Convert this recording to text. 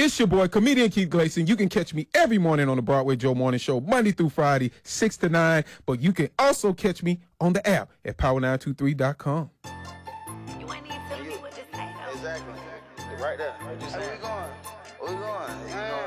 It's your boy, comedian Keith Gleason. You can catch me every morning on the Broadway Joe Morning Show, Monday through Friday, 6 to 9. But you can also catch me on the app at power923.com. You ain't even feeling me with this thing, though. Exactly. Right there. What you saying? Where we going? Where we going? You know